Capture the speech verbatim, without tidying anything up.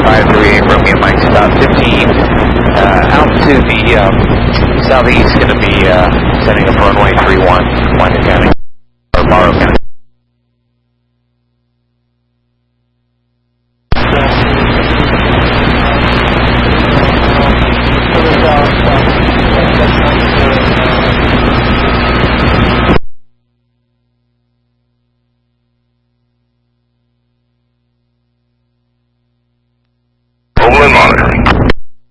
five three eight, Romeo Mike, stop fifteen, uh, out to the um, southeast, going to be uh, setting up runway three one, Washington County.